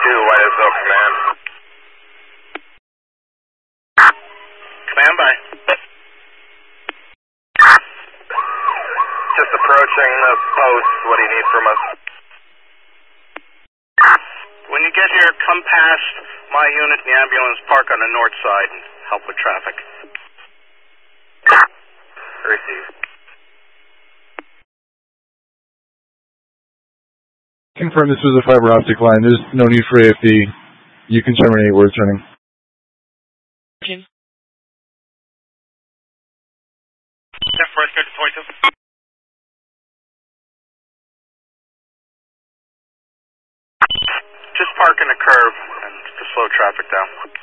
White Isle Command. Command by. Just approaching the post. What do you need from us? When you get here, come past my unit and the ambulance, park on the north side and help with traffic. Receive. Confirm this was a fiber optic line. There's no need for AFD. You can terminate where it's running. First, go to 22. Just park in the curve and to slow traffic down.